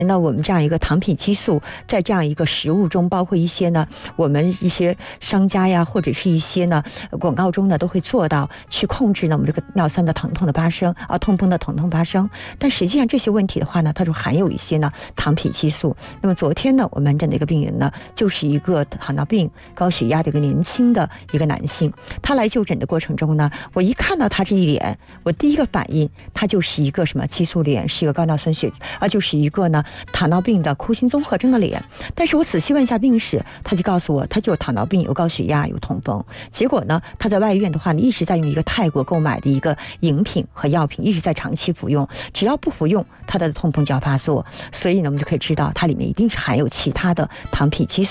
那我们这样一个糖品激素在这样一个食物中，包括一些呢我们一些商家呀，或者是一些呢广告中呢都会做到去控制呢我们这个尿酸的疼痛的发生痛风的疼痛发生。但实际上这些问题的话呢，它就含有一些呢糖品激素。那么昨天呢我们诊的一个病人呢，就是一个糖尿病高血压的一个年轻的一个男性，他来就诊的过程中呢，我一看到他这一脸，我第一个反应他就是一个什么激素脸，是一个高尿酸血就是一个呢糖尿病的库欣综合征的脸。但是我仔细问一下病史，他就告诉我他就有糖尿病，有高血压，有痛风。结果呢他在外院的话呢，一直在用一个泰国购买的一个饮品和药品，一直在长期服用，只要不服用他的痛风就要发作。所以呢我们就可以知道它里面一定是含有其他的糖品激素。